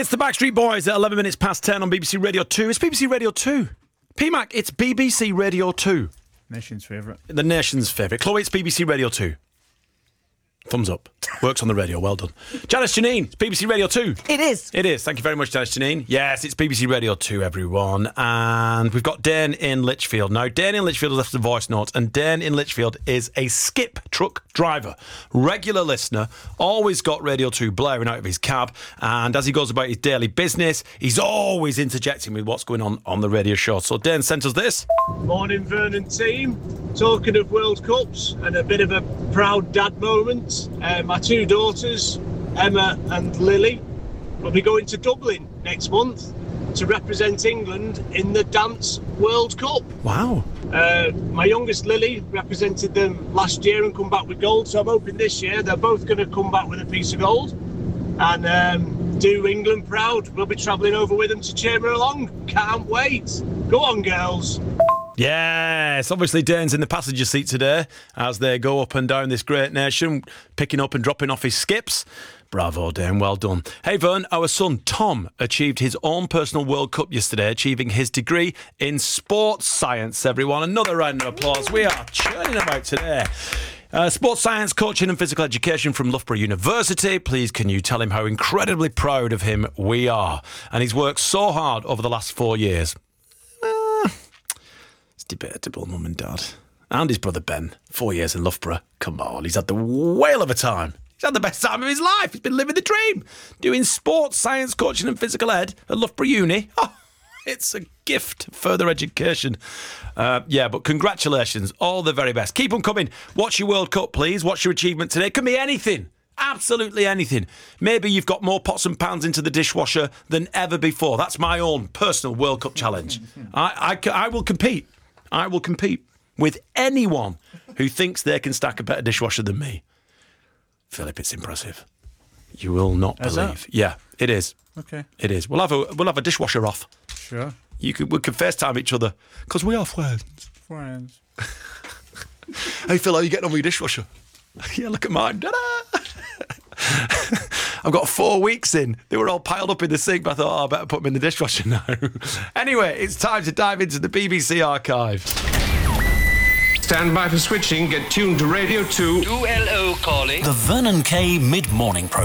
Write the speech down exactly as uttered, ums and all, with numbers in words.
It's the Backstreet Boys at eleven minutes past ten on B B C Radio two. It's B B C Radio two. P Mac, it's B B C Radio two. Nation's favourite. The nation's favourite. Chloe, it's B B C Radio two. Thumbs up. Works on the radio. Well done. Janice Janine, it's B B C Radio two. It is. It is. Thank you very much, Janice Janine. Yes, it's B B C Radio two, everyone. And we've got Dane in Lichfield. Now, Dane in Lichfield has left a voice note, and Dane in Lichfield is a skip truck driver. Regular listener, always got Radio two blaring out of his cab, and as he goes about his daily business, he's always interjecting with what's going on on the radio show. So Dane sent us this. Morning, Vernon team. Talking of World Cups and a bit of a proud dad moment, uh, my two daughters, Emma and Lily, will be going to Dublin next month to represent England in the Dance World Cup. Wow. Uh, my youngest Lily represented them last year and come back with gold, so I'm hoping this year they're both going to come back with a piece of gold and um, do England proud. We'll be travelling over with them to cheer her along. Can't wait. Go on, girls. Yes, obviously Dane's in the passenger seat today as they go up and down this great nation, picking up and dropping off his skips. Bravo, Dane, well done. Hey, Vern, our son Tom achieved his own personal World Cup yesterday, achieving his degree in sports science, everyone. Another round of applause. We are churning about today. Uh, sports science, coaching and physical education from Loughborough University. Please can you tell him how incredibly proud of him we are. And he's worked so hard over the last four years. Debatable, mum and dad. And his brother Ben, four years in Loughborough. Come on, he's had the whale of a time. He's had the best time of his life. He's been living the dream. Doing sports, science, coaching and physical ed at Loughborough Uni. Oh, it's a gift, further education. Uh, yeah, but congratulations. All the very best. Keep them coming. Watch your World Cup, please. What's your achievement today? It can be anything. Absolutely anything. Maybe you've got more pots and pans into the dishwasher than ever before. That's my own personal World Cup challenge. I, I, I will compete. I will compete with anyone who thinks they can stack a better dishwasher than me. Philip, it's impressive. You will not Is believe. that? Yeah, it is. Okay. It is. We'll have a we'll have a dishwasher off. Sure. You could we could FaceTime each other because we are friends. Friends. Hey Phil, how are you getting on with your dishwasher? Yeah, look at mine. Ta-da! I've got four weeks in. They were all piled up in the sink, but I thought, oh, I better put them in the dishwasher now. Anyway, it's time to dive into the B B C archive. Stand by for switching. Get tuned to Radio two. U L O calling. The Vernon Kay Mid-Morning Programme.